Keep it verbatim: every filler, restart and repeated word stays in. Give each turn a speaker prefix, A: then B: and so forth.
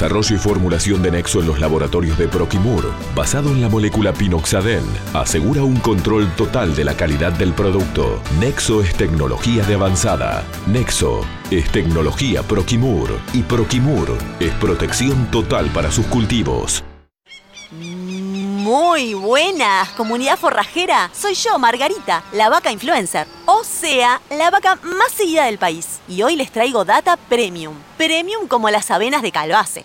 A: desarrollo y formulación de Nexo en los laboratorios de Proquimur, basado en la molécula pinoxadén, asegura un control total de la calidad del producto. Nexo es tecnología de avanzada. Nexo es tecnología Proquimur. Y Proquimur es protección total para sus cultivos.
B: Muy buenas, comunidad forrajera. Soy yo, Margarita, la vaca influencer. O sea, la vaca más seguida del país. Y hoy les traigo data premium. Premium como las avenas de Calvace.